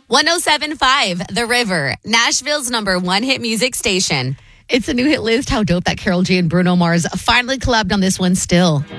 107.5 The River, Nashville's #1 hit music station. It's a new hit list. How dope that Karol G and Bruno Mars finally collabed on this one still.